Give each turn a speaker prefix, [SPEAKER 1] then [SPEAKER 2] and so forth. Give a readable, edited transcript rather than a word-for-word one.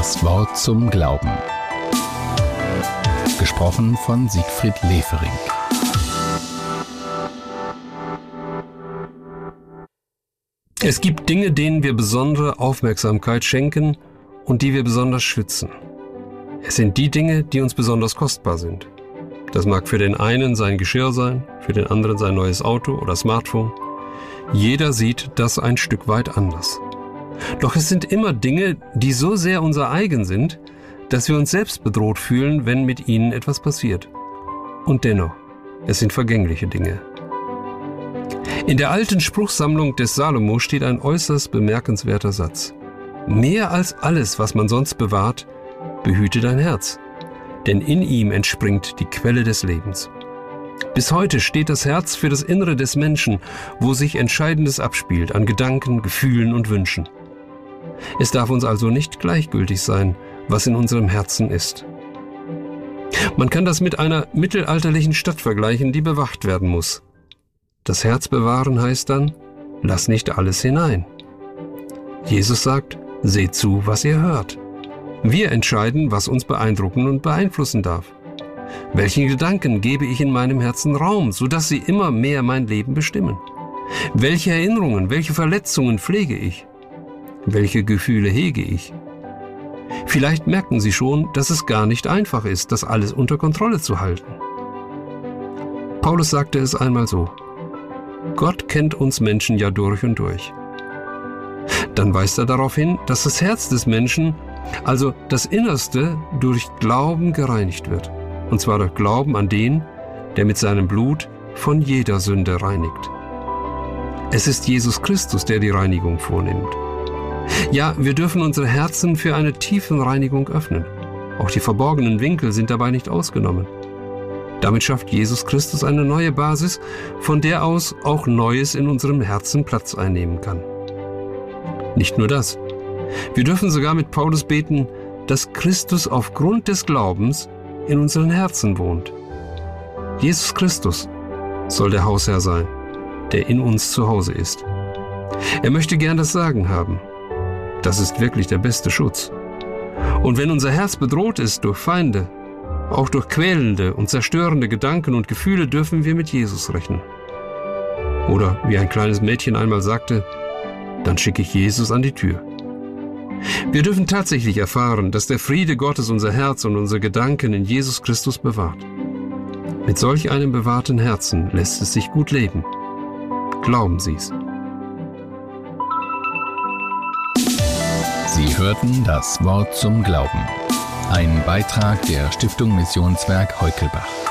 [SPEAKER 1] Das Wort zum Glauben. Gesprochen von Siegfried Lefering.
[SPEAKER 2] Es gibt Dinge, denen wir besondere Aufmerksamkeit schenken und die wir besonders schützen. Es sind die Dinge, die uns besonders kostbar sind. Das mag für den einen sein Geschirr sein, für den anderen sein neues Auto oder Smartphone. Jeder sieht das ein Stück weit anders. Doch es sind immer Dinge, die so sehr unser eigen sind, dass wir uns selbst bedroht fühlen, wenn mit ihnen etwas passiert. Und dennoch, es sind vergängliche Dinge. In der alten Spruchsammlung des Salomo steht ein äußerst bemerkenswerter Satz. Mehr als alles, was man sonst bewahrt, behüte dein Herz, denn in ihm entspringt die Quelle des Lebens. Bis heute steht das Herz für das Innere des Menschen, wo sich Entscheidendes abspielt an Gedanken, Gefühlen und Wünschen. Es darf uns also nicht gleichgültig sein, was in unserem Herzen ist. Man kann das mit einer mittelalterlichen Stadt vergleichen, die bewacht werden muss. Das Herz bewahren heißt dann, lass nicht alles hinein. Jesus sagt, seht zu, was ihr hört. Wir entscheiden, was uns beeindrucken und beeinflussen darf. Welchen Gedanken gebe ich in meinem Herzen Raum, sodass sie immer mehr mein Leben bestimmen? Welche Erinnerungen, welche Verletzungen pflege ich? Welche Gefühle hege ich? Vielleicht merken Sie schon, dass es gar nicht einfach ist, das alles unter Kontrolle zu halten. Paulus sagte es einmal so: Gott kennt uns Menschen ja durch und durch. Dann weist er darauf hin, dass das Herz des Menschen, also das Innerste, durch Glauben gereinigt wird. Und zwar durch Glauben an den, der mit seinem Blut von jeder Sünde reinigt. Es ist Jesus Christus, der die Reinigung vornimmt. Ja, wir dürfen unsere Herzen für eine Tiefenreinigung öffnen. Auch die verborgenen Winkel sind dabei nicht ausgenommen. Damit schafft Jesus Christus eine neue Basis, von der aus auch Neues in unserem Herzen Platz einnehmen kann. Nicht nur das. Wir dürfen sogar mit Paulus beten, dass Christus aufgrund des Glaubens in unseren Herzen wohnt. Jesus Christus soll der Hausherr sein, der in uns zu Hause ist. Er möchte gern das Sagen haben. Das ist wirklich der beste Schutz. Und wenn unser Herz bedroht ist durch Feinde, auch durch quälende und zerstörende Gedanken und Gefühle, dürfen wir mit Jesus rechnen. Oder wie ein kleines Mädchen einmal sagte, dann schicke ich Jesus an die Tür. Wir dürfen tatsächlich erfahren, dass der Friede Gottes unser Herz und unsere Gedanken in Jesus Christus bewahrt. Mit solch einem bewahrten Herzen lässt es sich gut leben. Glauben Sie es.
[SPEAKER 1] Sie hörten das Wort zum Glauben. Ein Beitrag der Stiftung Missionswerk Heukelbach.